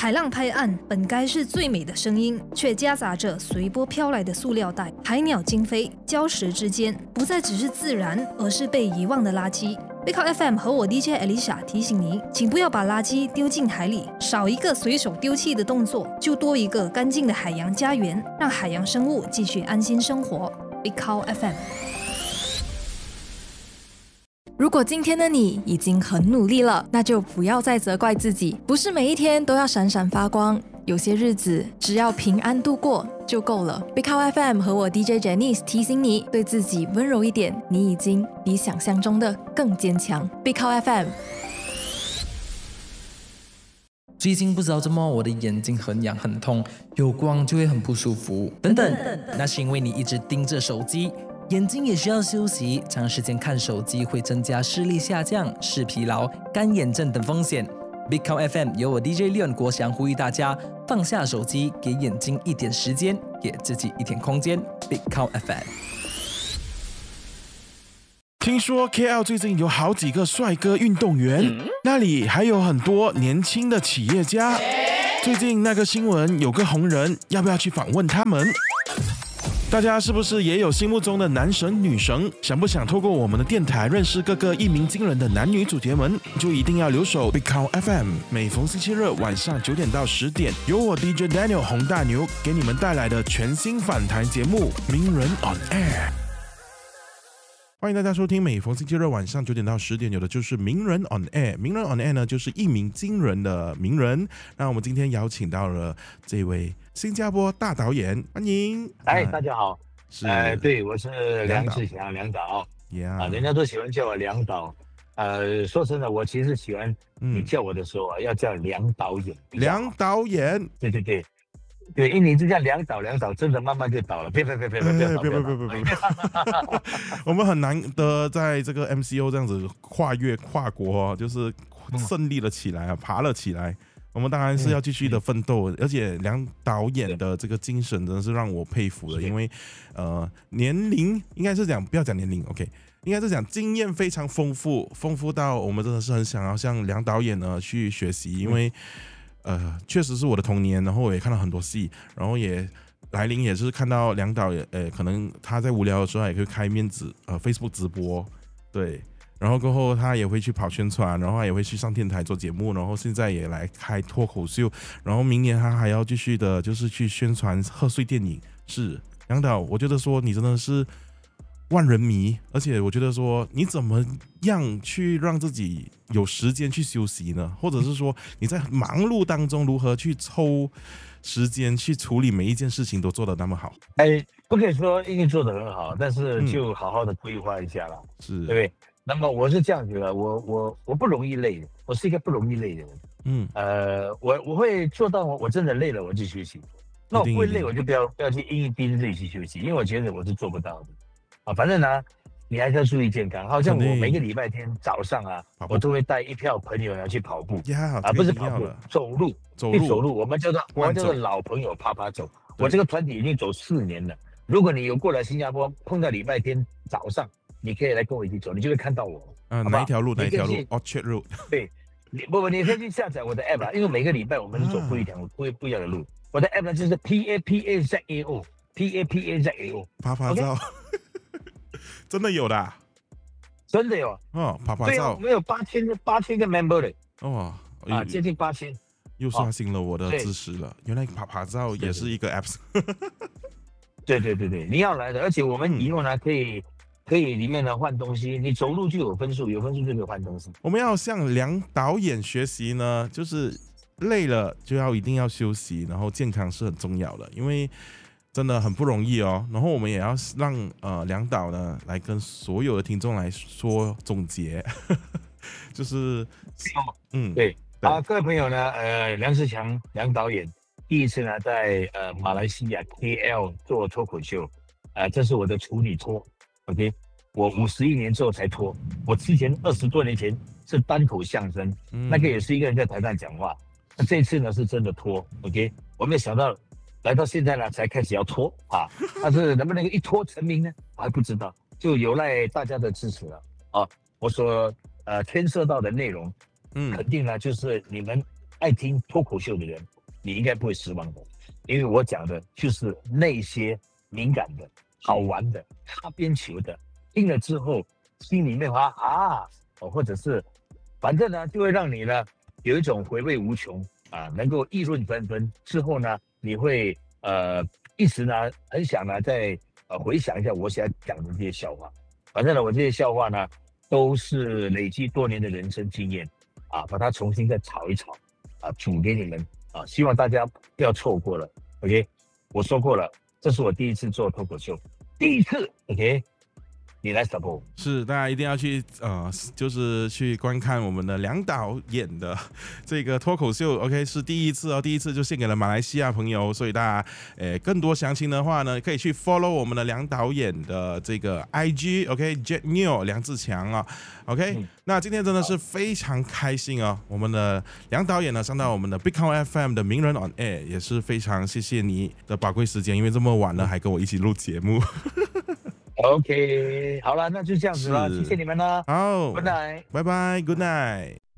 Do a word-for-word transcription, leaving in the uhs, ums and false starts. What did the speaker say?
海浪拍岸本该是最美的声音，却夹杂着随波飘来的塑料袋、海鸟惊飞，礁石之间不再只是自然，而是被遗忘的垃圾。Big Hot F M 和我 D J Alicia 提醒您，请不要把垃圾丢进海里，少一个随手丢弃的动作，就多一个干净的海洋家园，让海洋生物继续安心生活。Big Hot F M。 如果今天的你已经很努力了，那就不要再责怪自己，不是每一天都要闪闪发光，有些日子只要平安度过就够了。Big Hot F M 和我 D J Janice 提醒你，对自己温柔一点，你已经比想象中的更坚强。Big Hot F M。 最近不知道怎么我的眼睛很痒很痛，有光就会很不舒服等等，那是因为你一直盯着手机，眼睛也需要休息，长时间看手机会增加视力下降、视疲劳、干眼症等风险。Big Hot F M 由我 D J Leon 国祥呼吁大家放下手机，给眼睛一点时间，给自己一点空间。Big Hot F M。 听说 K L 最近有好几个帅哥运动员，嗯、那里还有很多年轻的企业家。最近那个新闻有个红人，要不要去访问他们？大家是不是也有心目中的男神女神？想不想透过我们的电台认识各个一鸣惊人的男女主角们？就一定要留守 Big Hot F M， 每逢星期日晚上九点到十点，由我 D J Daniel 洪大牛给你们带来的全新访谈节目《名人 on Air》。欢迎大家收听每逢星期日晚上九点到十点，有的就是名人 on air。名人 on air 呢，就是一鸣惊人的名人。那我们今天邀请到了这位新加坡大导演，欢迎。 哎，大家好。是，呃，对，我是梁志祥，梁导。 Yeah. 啊，人家都喜欢叫我梁导。呃，说真的，我其实喜欢你叫我的时候啊，嗯、要叫梁导演。 梁导演。 对对对。对，因为你这样两倒两倒，真的慢慢就倒了。别别别别别别别别别别！ 我们很难得在这个 M C O 这样子跨越跨国，就是胜利了起来啊，爬了起来。我们当然是要继续的奋斗，而且梁导演的这个精神真的是让我佩服的，因为呃年龄应该是讲不要讲年龄 ，OK， 应该是讲经验非常丰富，丰富到我们真的是很想要向梁导演呢去学习，因为。呃，确实是我的童年，然后我也看到很多戏，然后也来临也是看到梁导也，呃，可能他在无聊的时候也可以开面子，呃 ，Facebook 直播，对，然后过后他也会去跑宣传，然后他也会去上电台做节目，然后现在也来开脱口秀，然后明年他还要继续的，就是去宣传贺岁电影。是梁导，我觉得说你真的是万人迷，而且我觉得说你怎么样去让自己有时间去休息呢？或者是说你在忙碌当中如何去抽时间去处理每一件事情都做得那么好？ 哎，不可以说一定做得很好，但是就好好的规划一下了，是、嗯，对不对？那么我是这样觉得，我我我不容易累，我是一个不容易累的人。嗯，呃，我我会做到我真的累了我就休息，那我不会累我就不要不要去硬逼着自己去休息，因为我觉得我是做不到的。啊，反正呢，你还是要注意健康。好像我每个礼拜天早上啊，我都会带一票朋友要去跑步，啊，不是跑步，走路，走路，走路。我们叫做我们叫做老朋友爬爬走。我这个团体已经走四年了。如果你有过来新加坡，碰到礼拜天早上，你可以来跟我一起走，你就会看到我。 嗯，哪一条路？哪一条路 ？Orchard Road。 对，你不不，你可以去下载我的 app 啊，因为每个礼拜我们是走不一条、不不一样的路。我的 app 呢就是 P A P A Z A O，P A P A Z A O， 爬爬照。真的有的、啊， 真的有哦，爬爬照， 对啊，我们有八千个八千个 member 的哦， 啊，接近八千， 又刷新了我的知识了。原来爬爬照也是一个 apps。 对对对对，你要来的，而且我们以后呢可以可以里面呢换东西，你走路就有分数，有分数就可以换东西。 我们要向梁导演学习呢，就是累了就要一定要休息，然后健康是很重要的，因为。真的很不容易哦，然后我们也要让呃梁导呢来跟所有的听众来说总结，就是嗯对啊，各位朋友呢，呃梁志强梁导演第一次呢在呃马来西亚 K L 做脱口秀，呃这是我的处女脱 ，OK， 我五十一年之后才脱，我之前二十多年前是单口相声，嗯、那个也是一个人在台上讲话，那这次呢是真的脱 ，OK， 我没有想到。来到现在呢，才开始要拖啊，但是能不能一拖成名呢？我还不知道，就有赖大家的支持了啊。我所呃牵涉到的内容，嗯，肯定呢就是你们爱听脱口秀的人，你应该不会失望的，因为我讲的就是那些敏感的、好玩的、擦边球的，听了之后心里面话啊，或者是反正呢，就会让你呢有一种回味无穷啊，能够议论纷纷。之后呢，你会呃一直呢很想呢再呃回想一下我想讲的这些笑话。反正呢，我这些笑话呢都是累积多年的人生经验啊，把它重新再炒一炒啊，煮给你们啊，希望大家不要错过了。OK， 我说过了，这是我第一次做脱口秀，第一次 OK。你来 support 是，大家一定要去呃，就是去观看我们的梁导演的这个脱口秀 ，OK， 是第一次哦，第一次就献给了马来西亚朋友，所以大家诶更多详情的话呢，可以去 follow 我们的梁导演的这个 I G，OK，Jet Neo 梁志强啊 ，OK，、嗯、那今天真的是非常开心哦，我们的梁导演呢上到我们的 Big Count F M 的名人 on air， 也是非常谢谢你的宝贵时间，因为这么晚了还跟我一起录节目。 OK， 好了，那就这样子了，谢谢你们了。 好， Good night， 拜拜 ，Good night。